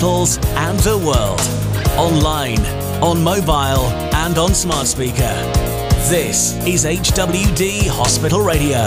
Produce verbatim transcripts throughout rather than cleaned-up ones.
and the world. Online, on mobile and on smart speaker. This is H W D Hospital Radio.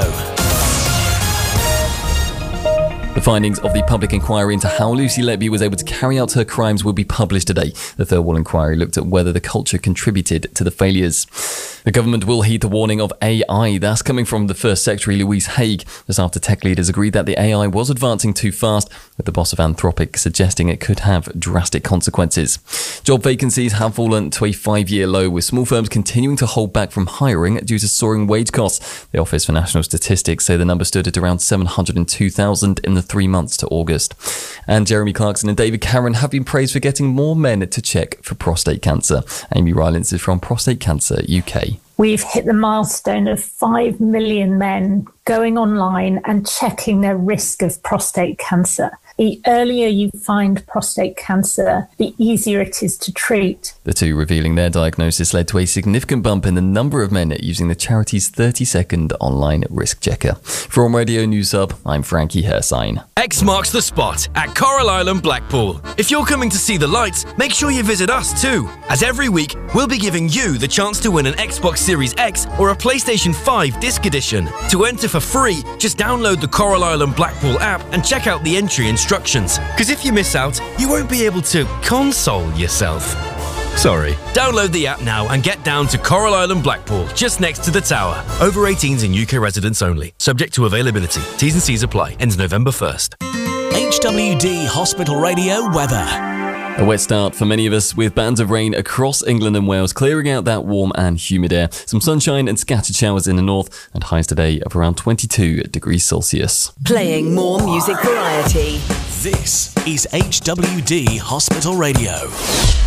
The findings of the public inquiry into how Lucy Letby was able to carry out her crimes will be published today. The Thirlwall inquiry looked at whether the culture contributed to the failures. The government will heed the warning of A I. That's coming from the First Secretary Louise Haigh, just after tech leaders agreed that the A I was advancing too fast, with the boss of Anthropic suggesting it could have drastic consequences. Job vacancies have fallen to a five-year low, with small firms continuing to hold back from hiring due to soaring wage costs. The Office for National Statistics say the number stood at around seven hundred two thousand in the three months to August. And Jeremy Clarkson and David Cameron have been praised for getting more men to check for prostate cancer. Amy Rylance is from Prostate Cancer U K. We've hit the milestone of five million men going online and checking their risk of prostate cancer. The earlier you find prostate cancer, the easier it is to treat. The two revealing their diagnosis led to a significant bump in the number of men using the charity's thirty-second online risk checker. From Radio News Hub, I'm Frankie Hersign. X marks the spot at Coral Island, Blackpool. If you're coming to see the lights, make sure you visit us too, as every week we'll be giving you the chance to win an Xbox Series X or a PlayStation five Disc Edition. To enter for free, just download the Coral Island Blackpool app and check out the entry instructions. Because if you miss out, you won't be able to console yourself. Sorry. Download the app now and get down to Coral Island, Blackpool, just next to the tower. Over eighteens and U K residents only. Subject to availability. T's and C's apply. Ends November first. H W D Hospital Radio weather. A wet start for many of us, with bands of rain across England and Wales, clearing out that warm and humid air. Some sunshine and scattered showers in the north, and highs today of around twenty-two degrees Celsius. Playing more music variety. This is H W D Hospital Radio.